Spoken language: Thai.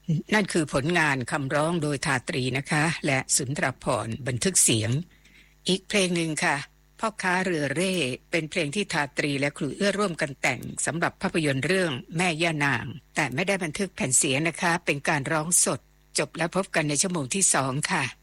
นั่นคือผลงานคำร้องโดยทาตรีนะคะและสุนทรภรณ์บันทึกเสียงอีกเพลงหนึ่งค่ะพ่อค้าเรือเร่เป็นเพลงที่ทาตรีและครูเอื้อร่วมกันแต่งสำหรับภาพยนตร์เรื่องแม่ย่านางแต่ไม่ได้บันทึกแผ่นเสียงนะคะเป็นการร้องสดจบแล้วพบกันในชั่วโมงที่2ค่ะ